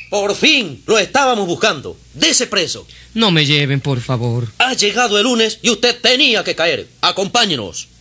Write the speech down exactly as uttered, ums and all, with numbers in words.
Por fin, lo estábamos buscando. Dese preso. No me lleven, por favor. Ha llegado el lunes y usted tenía que caer. Acompáñenos.